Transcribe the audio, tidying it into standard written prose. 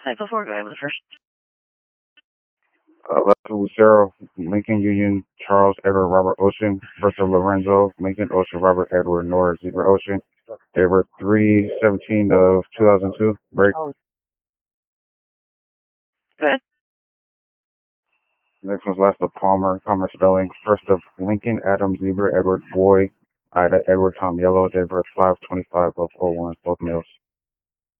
Type before, go ahead with the first. Lucero, Lincoln Union, Charles Edward Robert Ocean versus Lorenzo, Lincoln Ocean, Robert Edward Norris Zebra Ocean. They were 3/17 of 2002. Break. Go ahead. Next one's last of Palmer spelling. First of Lincoln, Adam, Zebra, Edward, Boy, Ida, Edward, Tom, Yellow. They were 5/25 of 01, both males.